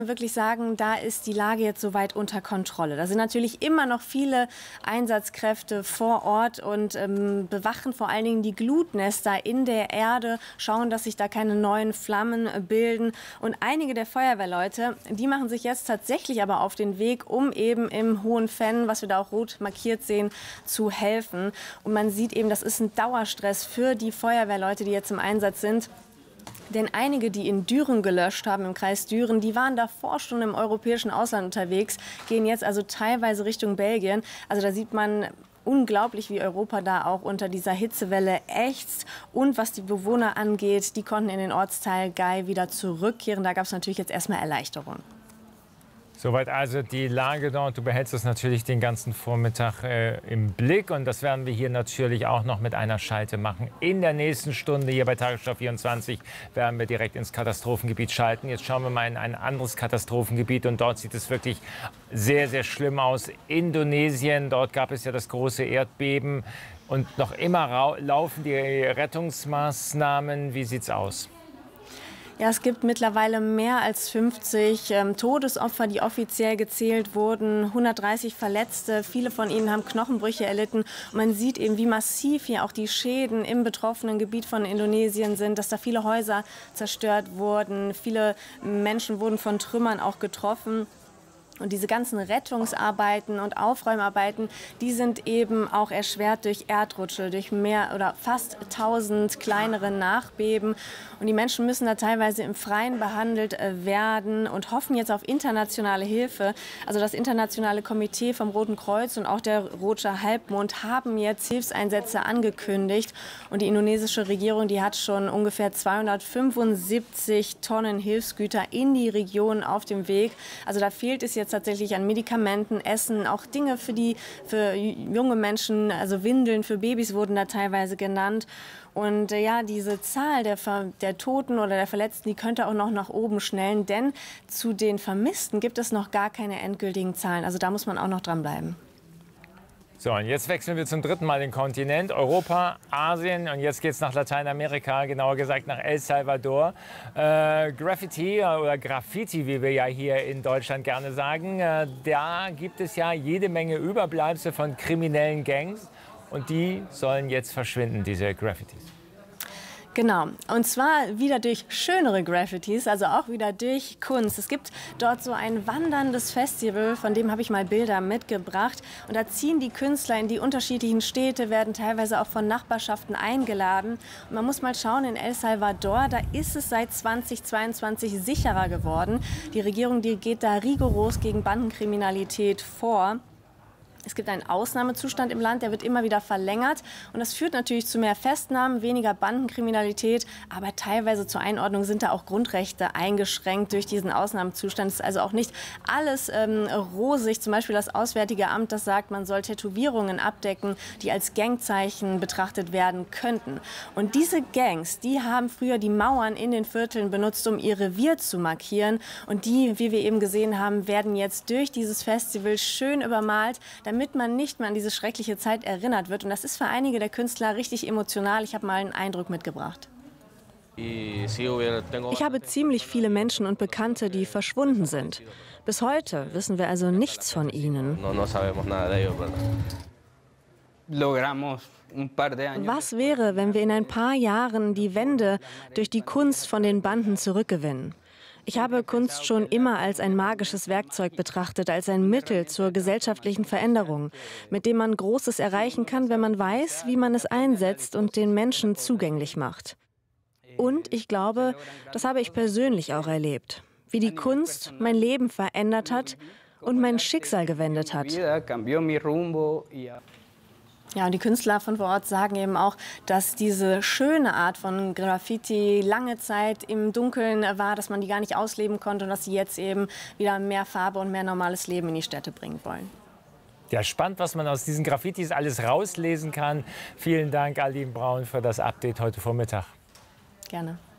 Wirklich sagen, da ist die Lage jetzt soweit unter Kontrolle. Da sind natürlich immer noch viele Einsatzkräfte vor Ort und bewachen vor allen Dingen die Glutnester in der Erde, schauen, dass sich da keine neuen Flammen bilden. Und einige der Feuerwehrleute, die machen sich jetzt tatsächlich aber auf den Weg, um eben im Hohen Venn, was wir da auch rot markiert sehen, zu helfen. Und man sieht eben, das ist ein Dauerstress für die Feuerwehrleute, die jetzt im Einsatz sind. Denn einige, die in Düren gelöscht haben, im Kreis Düren, die waren davor schon im europäischen Ausland unterwegs, gehen jetzt also teilweise Richtung Belgien. Also da sieht man unglaublich, wie Europa da auch unter dieser Hitzewelle ächzt. Und was die Bewohner angeht, die konnten in den Ortsteil Gay wieder zurückkehren. Da gab es natürlich jetzt erstmal Erleichterung. Soweit also die Lage dort. Du behältst es natürlich den ganzen Vormittag im Blick. Und das werden wir hier natürlich auch noch mit einer Schalte machen. In der nächsten Stunde hier bei Tagesschau 24 werden wir direkt ins Katastrophengebiet schalten. Jetzt schauen wir mal in ein anderes Katastrophengebiet. Und dort sieht es wirklich sehr, sehr schlimm aus. Indonesien, dort gab es ja das große Erdbeben. Und noch immer laufen die Rettungsmaßnahmen. Wie sieht's aus? Ja, es gibt mittlerweile mehr als 50 Todesopfer, die offiziell gezählt wurden, 130 Verletzte. Viele von ihnen haben Knochenbrüche erlitten. Und man sieht eben, wie massiv hier auch die Schäden im betroffenen Gebiet von Indonesien sind, dass da viele Häuser zerstört wurden. Viele Menschen wurden von Trümmern auch getroffen. Und diese ganzen Rettungsarbeiten und Aufräumarbeiten, die sind eben auch erschwert durch Erdrutsche, durch mehr oder fast 1000 kleinere Nachbeben. Und die Menschen müssen da teilweise im Freien behandelt werden und hoffen jetzt auf internationale Hilfe. Also das internationale Komitee vom Roten Kreuz und auch der Rote Halbmond haben jetzt Hilfseinsätze angekündigt. Und die indonesische Regierung, die hat schon ungefähr 275 Tonnen Hilfsgüter in die Region auf dem Weg. Also da fehlt es jetzt tatsächlich an Medikamenten, Essen, auch Dinge für junge Menschen, also Windeln für Babys wurden da teilweise genannt. Und ja, diese Zahl der Toten oder der Verletzten, die könnte auch noch nach oben schnellen, denn zu den Vermissten gibt es noch gar keine endgültigen Zahlen. Also da muss man auch noch dranbleiben. So, und jetzt wechseln wir zum dritten Mal den Kontinent, Europa, Asien, und jetzt geht es nach Lateinamerika, genauer gesagt nach El Salvador. Graffiti oder Graffiti, wie wir ja hier in Deutschland gerne sagen, da gibt es ja jede Menge Überbleibsel von kriminellen Gangs und die sollen jetzt verschwinden, diese Graffitis. Genau, und zwar wieder durch schönere Graffitis, also auch wieder durch Kunst. Es gibt dort so ein wanderndes Festival, von dem habe ich mal Bilder mitgebracht. Und da ziehen die Künstler in die unterschiedlichen Städte, werden teilweise auch von Nachbarschaften eingeladen. Und man muss mal schauen, in El Salvador, da ist es seit 2022 sicherer geworden. Die Regierung, die geht da rigoros gegen Bandenkriminalität vor. Es gibt einen Ausnahmezustand im Land, der wird immer wieder verlängert. Und das führt natürlich zu mehr Festnahmen, weniger Bandenkriminalität. Aber teilweise zur Einordnung sind da auch Grundrechte eingeschränkt durch diesen Ausnahmezustand. Es ist also auch nicht alles rosig. Zum Beispiel das Auswärtige Amt, das sagt, man soll Tätowierungen abdecken, die als Gangzeichen betrachtet werden könnten. Und diese Gangs, die haben früher die Mauern in den Vierteln benutzt, um ihr Revier zu markieren. Und die, wie wir eben gesehen haben, werden jetzt durch dieses Festival schön übermalt, damit man nicht mehr an diese schreckliche Zeit erinnert wird. Und das ist für einige der Künstler richtig emotional. Ich habe mal einen Eindruck mitgebracht. Ich habe ziemlich viele Menschen und Bekannte, die verschwunden sind. Bis heute wissen wir also nichts von ihnen. Was wäre, wenn wir in ein paar Jahren die Wende durch die Kunst von den Banden zurückgewinnen? Ich habe Kunst schon immer als ein magisches Werkzeug betrachtet, als ein Mittel zur gesellschaftlichen Veränderung, mit dem man Großes erreichen kann, wenn man weiß, wie man es einsetzt und den Menschen zugänglich macht. Und ich glaube, das habe ich persönlich auch erlebt, wie die Kunst mein Leben verändert hat und mein Schicksal gewendet hat. Ja, und die Künstler von vor Ort sagen eben auch, dass diese schöne Art von Graffiti lange Zeit im Dunkeln war, dass man die gar nicht ausleben konnte und dass sie jetzt eben wieder mehr Farbe und mehr normales Leben in die Städte bringen wollen. Ja, spannend, was man aus diesen Graffitis alles rauslesen kann. Vielen Dank, Aline Braun, für das Update heute Vormittag. Gerne.